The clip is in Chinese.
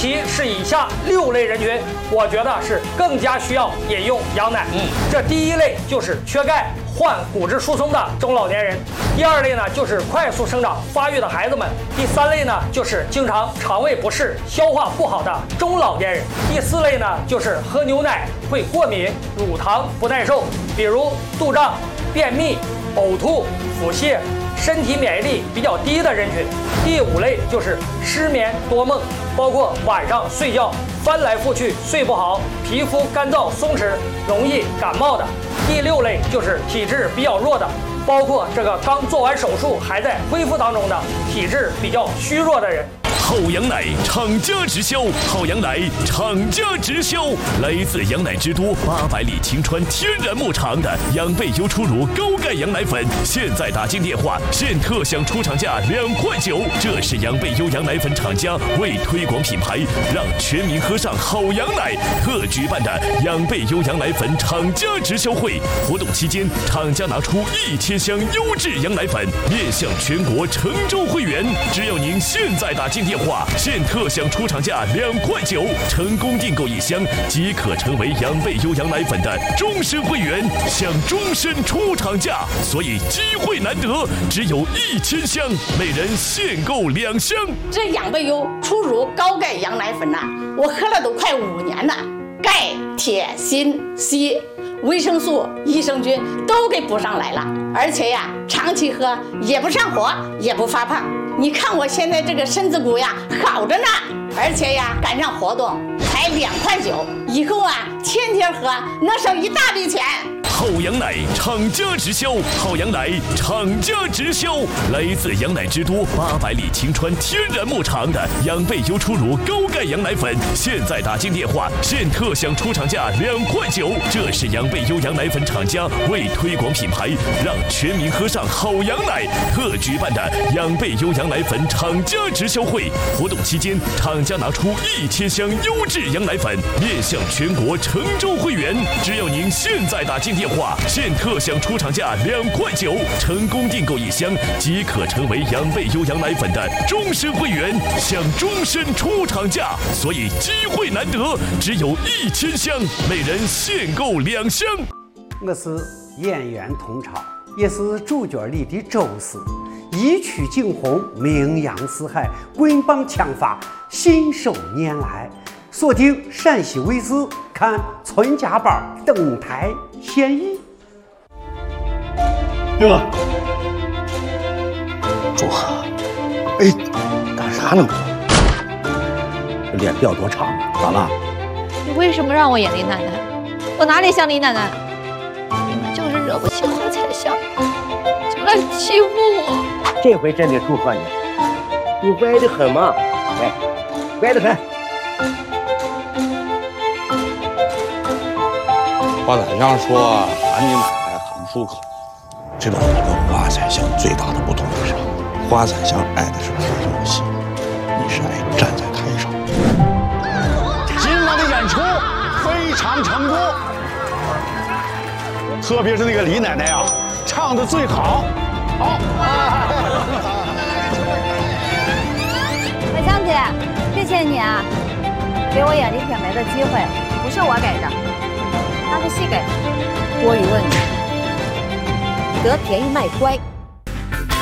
其是以下6类人群，我觉得是更加需要饮用羊奶。这第一类就是缺钙、患骨质疏松的中老年人；第2类呢就是快速生长发育的孩子们；第3类呢就是经常肠胃不适、消化不好的中老年人；第4类呢就是喝牛奶会过敏、乳糖不耐受，比如肚胀、便秘、呕吐、腹泻、身体免疫力比较低的人群；第5类就是失眠多梦，包括晚上睡觉翻来覆去睡不好，皮肤干燥松弛，容易感冒的；第6类就是体质比较弱的，包括这个刚做完手术还在恢复当中的体质比较虚弱的人。 好羊奶厂家直销，好羊奶厂家直销，来自羊奶之都800里晴川天然牧场的养倍优初乳高钙羊奶粉，现在打进电话现特享出厂价2块9，这是养倍优羊奶粉厂家为推广品牌，让全民喝上好羊奶特举办的养倍优羊奶粉厂家直销会，活动期间厂家拿出1000箱优质羊奶粉面向全国成州会员，只要您现在打进电话现特享出厂价2块9，成功订购1箱即可成为养倍优羊奶粉的终身会员，享终身出厂价，所以机会难得，只有1000箱，每人限购2箱。 这养倍优初乳高钙羊奶粉呐，我喝了都快5年了，钙、铁、锌、硒、维生素、益生菌都给补上来了，而且呀，长期喝也不上火，也不发胖。你看我现在这个身子骨呀，好着呢，而且呀，赶上活动才2块9，以后啊，天天喝能省一大笔钱。 好羊奶厂家直销，好羊奶厂家直销，来自羊奶之都800里晴川天然牧场的养倍优初乳高钙羊奶粉，现在打进电话现特享出厂价2块9，这是养倍优羊奶粉厂家为推广品牌，让全民喝上好羊奶特举办的养倍优羊奶粉厂家直销会，活动期间厂家拿出1000箱优质羊奶粉面向全国成州会员，只要您现在打进电话现特享出厂价2块9，成功订购1箱即可成为养倍优羊奶粉的终身会员，享终身出厂价，所以机会难得，只有1000箱，每人限购2箱。 我是演员童超，也是主角里的周四，一曲惊鸿，名扬四海，棍棒枪法，信手拈来。锁定陕西卫视，看存家宝登台献艺。 哟，祝贺！哎，干啥呢？脸不要多长，咋了？ 你为什么让我演李奶奶？我哪里像李奶奶？你们就是惹不起花彩香，就来欺负我。 这回真得祝贺你，你乖得很嘛，乖得很。 花彩香说喊你奶奶很舒口，知道你跟花彩香最大的不同是啥？花彩香爱的是歌唱戏，你是爱站在台上。 今晚的演出非常成功，特别是那个李奶奶啊，唱的最好。好， 彩香姐，谢谢你啊，给我演李铁梅的机会，不是我给的，那是戏给的。 我语问你，得便宜卖乖。